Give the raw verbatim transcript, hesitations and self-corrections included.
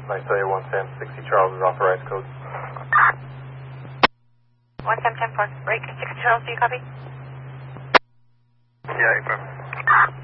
Visalia one Sam sixty Charles is authorized code. one Sam ten four, break six Charles, do you copy? Yeah, affirmative.